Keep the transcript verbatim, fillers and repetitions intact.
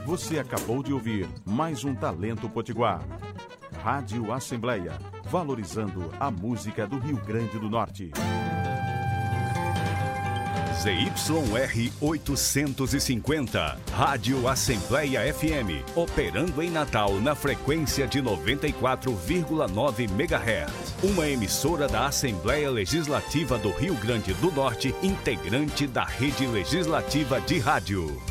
Você acabou de ouvir mais um Talento Potiguar. Rádio Assembleia, valorizando a música do Rio Grande do Norte. Z Y R oitocentos e cinquenta, Rádio Assembleia F M, operando em Natal na frequência de noventa e quatro vírgula nove megahertz. Uma emissora da Assembleia Legislativa do Rio Grande do Norte, integrante da Rede Legislativa de Rádio.